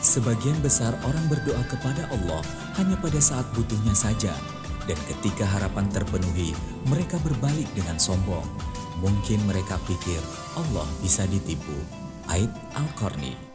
Sebagian besar orang berdoa kepada Allah hanya pada saat butuhnya saja, dan ketika harapan terpenuhi, mereka berbalik dengan sombong. Mungkin mereka pikir Allah bisa ditipu. Aid Al-Qarni.